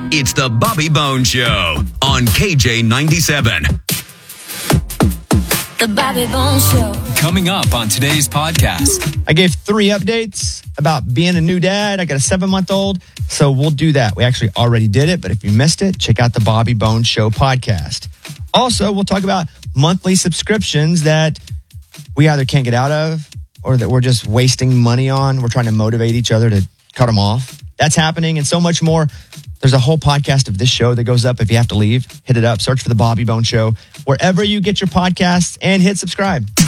It's the Bobby Bones Show on KJ97. The Bobby Bones Show. Coming up on today's podcast. I gave 3 updates about being a new dad. I got a 7-month-old, so we'll do that. We actually already did it, but if you missed it, check out the Bobby Bones Show podcast. Also, we'll talk about monthly subscriptions that we either can't get out of or that we're just wasting money on. We're trying to motivate each other to cut them off. That's happening and so much more. There's a whole podcast of this show that goes up. If you have to leave, hit it up. Search for The Bobby Bones Show wherever you get your podcasts and hit subscribe.